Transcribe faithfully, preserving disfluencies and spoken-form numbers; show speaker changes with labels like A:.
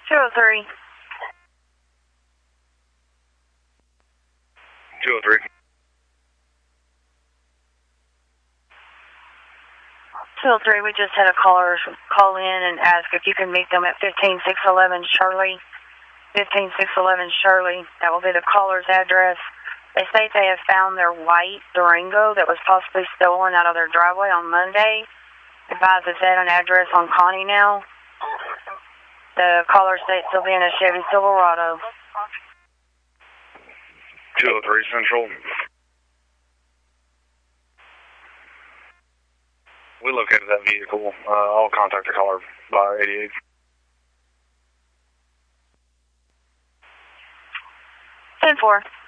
A: two oh three.
B: two oh three.
A: two oh three, we just had a caller call in and ask if you can meet them at fifteen six eleven Shirley. fifteen six eleven Shirley. That will be the caller's address. They state they have found their white Durango that was possibly stolen out of their driveway on Monday. Advises that an address on Connie now. The caller states they'll be in a Chevy Silverado.
B: two oh three Central. We located that vehicle. Uh, I'll contact the caller by eighty-eight.
A: ten four.